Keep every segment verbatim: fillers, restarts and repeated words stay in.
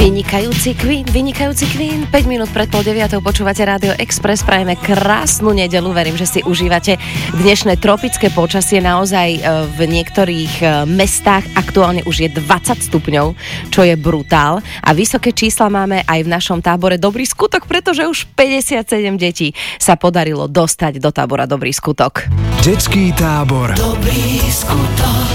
Vynikajúci Queen, vynikajúci Queen. päť minút pred pol deviatou počúvate Rádio Express. Prajeme krásnu nedeľu. Verím, že si užívate dnešné tropické počasie. Naozaj v niektorých mestách aktuálne už je dvadsať stupňov, čo je brutál. A vysoké čísla máme aj v našom tábore Dobrý skutok, pretože už päťdesiatsedem detí sa podarilo dostať do tábora Dobrý skutok. Detský tábor Dobrý skutok.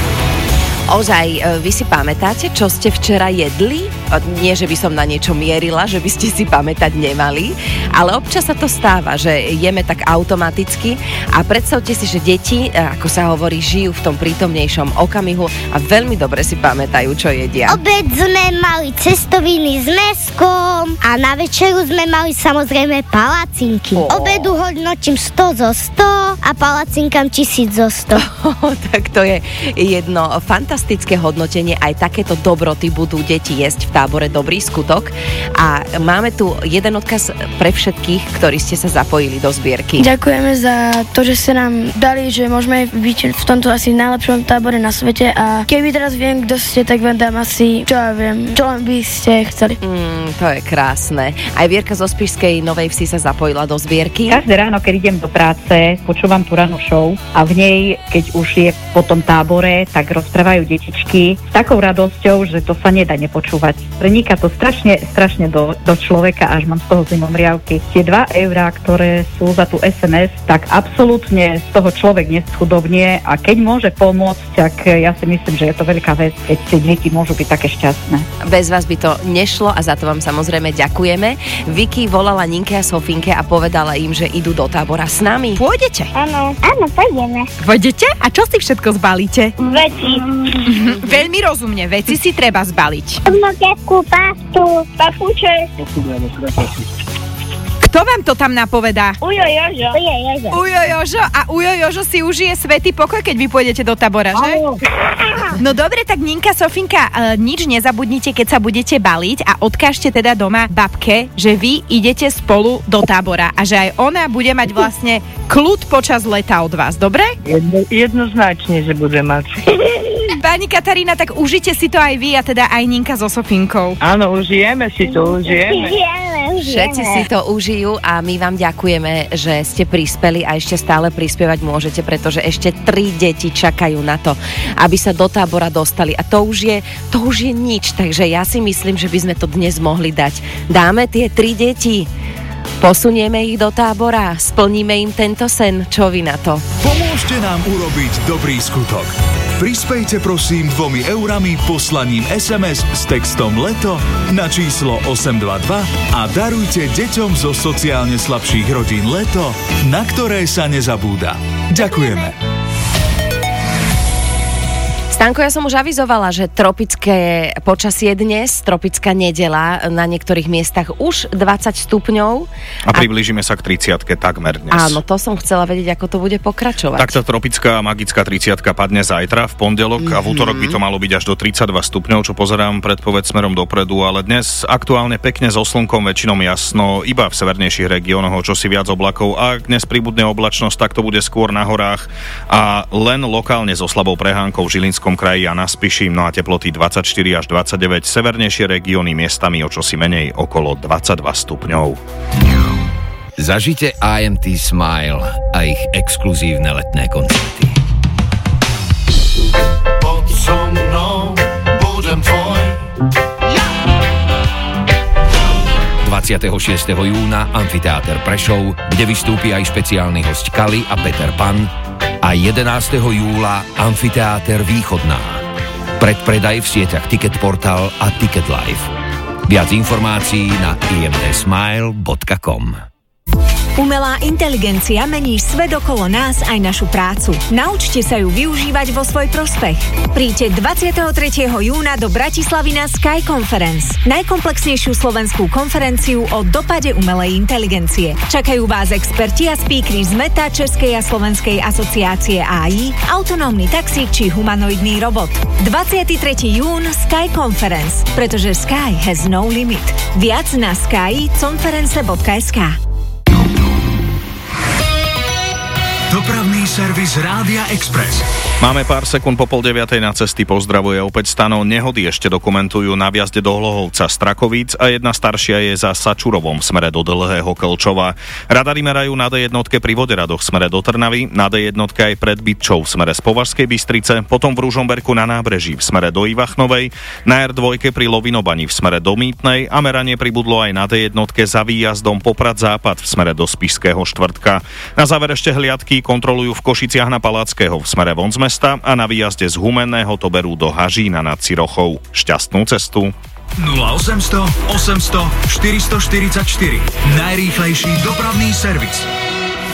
Ozaj, vy si pamätáte, čo ste včera jedli? Nie, že by som na niečo mierila, že by ste si pamätať nemali, ale občas sa to stáva, že jeme tak automaticky a predstavte si, že deti, ako sa hovorí, žijú v tom prítomnejšom okamihu a veľmi dobre si pamätajú, čo jedia. Obed sme mali cestoviny s mäskom a na večeru sme mali samozrejme palacinky. Oh. Obedu hodnotím sto zo sto a palacinkám tisíc zo sto. Oh, tak to je jedno fantastické hodnotenie. Aj takéto dobroty budú deti jesť v tábore Dobrý skutok. A máme tu jeden odkaz pre všetkých, ktorí ste sa zapojili do zbierky. Ďakujeme za to, že ste nám dali, že môžeme byť v tomto asi najlepšom tábore na svete a keby teraz viem, kto ste, tak vám dám asi, čo ja viem, čo len by ste chceli. Mm, to je krásne. Aj Vierka zo Spišskej Novej Vsi sa zapojila do zbierky. Každé ráno, keď idem do práce, počúvam tú rannú show a v nej, keď už je po tom tábore, tak rozprávajú detičky s takou radosťou, že to sa nedá nepočúvať. Preniká to strašne, strašne do, do človeka, až mám z toho zimomriavky. Tie dva eurá, ktoré sú za tú es em es, tak absolútne z toho človek neschudobnie a keď môže pomôcť, tak ja si myslím, že je to veľká vec, keď tie deti môžu byť také šťastné. Bez vás by to nešlo a za to vám samozrejme ďakujeme. Vicky volala Ninke a Sofinke a povedala im, že idú do tábora s nami. Pôjdete? Áno, áno, pôjdeme. Pôjdete? A čo si všetko zbalíte? Veci. Mhm. Veľmi rozumne, veci si treba zbaliť. Mokievku, pastu, papuče. Kto vám to tam napovedá? Ujo Jožo. Ujo Jožo. Ujo Jožo a Ujo Jožo si užije svätý pokoj, keď vy pôjdete do tábora, že? No dobre, tak Ninka, Sofinka, e, nič nezabudnite, keď sa budete baliť a odkážte teda doma babke, že vy idete spolu do tábora a že aj ona bude mať vlastne kľud počas leta od vás, dobre? Jedno, jednoznačne, že bude mať. Pani Katarína, tak užite si to aj vy a teda aj Ninka so Sofinkou. Áno, užijeme si to, užijeme. Všetci si to užijú a my vám ďakujeme, že ste prispeli a ešte stále prispievať môžete, pretože ešte tri deti čakajú na to, aby sa do tábora dostali a to už je, to už je nič, takže ja si myslím, že by sme to dnes mohli dať. Dáme tie tri deti, posunieme ich do tábora, splníme im tento sen, čo vy na to? Pomôžte nám urobiť dobrý skutok. Prispejte prosím dvomi eurami poslaním es em es s textom LETO na číslo osem dva dva a darujte deťom zo sociálne slabších rodín leto, na ktoré sa nezabúda. Ďakujeme. Stanko, ja som už avizovala, že tropické počasie dnes, tropická nedeľa, na niektorých miestach už dvadsať stupňov. A priblížime sa k tridsiatke takmer dnes. Áno, to som chcela vedieť, ako to bude pokračovať. Takto tropická magická tridsiatka padne zajtra v pondelok mm-hmm. a v útorok by to malo byť až do tridsaťdva stupňov, čo pozerám predpoveď smerom dopredu, ale dnes aktuálne pekne so slnkom, väčšinou jasno, iba v severnejších regiónoch, čo si viac oblakov. A ak dnes pribudne oblačnosť, tak to bude skôr na horách a len lokálne so slabou prehánkou v Žilinskom kraji a na Spiši, no a teploty dvadsaťštyri až dvadsaťdeväť, severnejšie regióny miestami o čosi menej okolo dvadsaťdva stupňov. Zažite í em té Smile a ich exkluzívne letné koncerty. Poď so mnou, budem tvoj. dvadsiateho šiesteho júna Amfiteáter Prešov, kde vystúpi aj špeciálny hosť Kali a Peter Pan, a jedenásteho júla Amfiteáter Východná. Predpredaj v sieťach Ticketportal a Ticket Live. Viac informácií na i em té smile bodka com. Umelá inteligencia mení svet okolo nás aj našu prácu. Naučte sa ju využívať vo svoj prospech. Príďte dvadsiateho tretieho júna do Bratislavy na Sky Conference, najkomplexnejšiu slovenskú konferenciu o dopade umelej inteligencie. Čakajú vás experti a speakery z Meta, Českej a Slovenskej asociácie á í, autonómny taxík či humanoidný robot. dvadsiateho tretieho júna Sky Conference, pretože Sky has no limit. Viac na sky conference bodka es ká. Dopravný servis Rádia Express. Máme pár sekúnd po pol deviatej na cesty, pozdravuje opäť Stano. Nehody ešte dokumentujú na vjazde do Hlohovca Strakovíc a jedna staršia je za Sačurovom v smere do Dlhého Klčova. Radary merajú na dé jedna pri Voderadoch v smere do Trnavy, na dé jedna aj pred Bytčou v smere z Považskej Bystrice, potom v Ružomberku na nábreží v smere do Ivachnovej, na er dva pri Lovinobani v smere do Mýtnej a meranie pribudlo aj na dé jedna za výjazdom Poprad Západ v smere do Spišského Štvrtka. Na záver ešte hliadky kontrolujú v Košiciach na Palackého v smere von z mesta a na výjazde z Humenného to berú do Hažína nad Cirochou. Šťastnú cestu. nula osem nula nula, osem nula nula, štyri štyri štyri. Najrýchlejší dopravný servis.